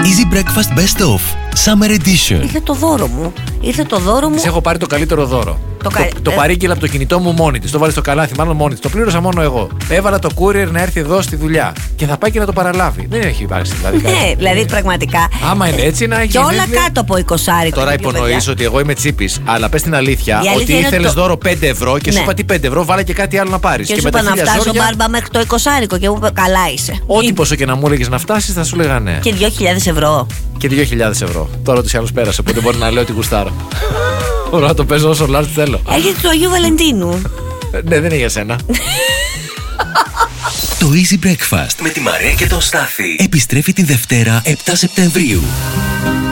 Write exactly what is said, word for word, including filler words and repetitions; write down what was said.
Easy Breakfast Best Of Summer Edition. Ήρθε το δώρο μου. Ήρθε το δώρο μου. Της έχω πάρει το καλύτερο δώρο. Το, το, κα... το ε... παρήγγειλα από το κινητό μου μόνη της. Το βάλει στο καλάθι, μάλλον μόνη της. Το πλήρωσα μόνο εγώ. Έβαλα το courier να έρθει εδώ στη δουλειά. Και θα πάει και να το παραλάβει. Δεν έχει υπάρξει δηλαδή. Ναι, δηλαδή πραγματικά. Άμα είναι έτσι να έχει. Και όλα κάτω από εικοσάρικο. Τώρα υπονοείς ότι εγώ είμαι τσίπης, αλλά πες την αλήθεια, αλήθεια ότι ήθελες το... δώρο πέντε ευρώ και ναι. σου είπα τι πέντε ευρώ, βάλε και κάτι άλλο να πάρεις. Και, και σου είπα να φτάσω μπάρμπα μέχρι το εικοσάρικο και μου είπε καλά είσαι. Ό,τι πόσο και να μου έλεγες να φτάσεις, θα σου λέγα ναι. Και δύο χιλιάδες ευρώ. Και δύο χιλιάδες ευρώ. Τώρα τους άλλους πέρασε, οπότε μπορεί να λέω ότι γουστάρω. Μπορώ να το παίζω όσο large θέλω. Έρχεται του Αγίου Βαλεντίνου. Ναι, δεν είναι για σένα. Το Easy Breakfast με τη Μαρία και τον Στάθη επιστρέφει την Δευτέρα επτά Σεπτεμβρίου.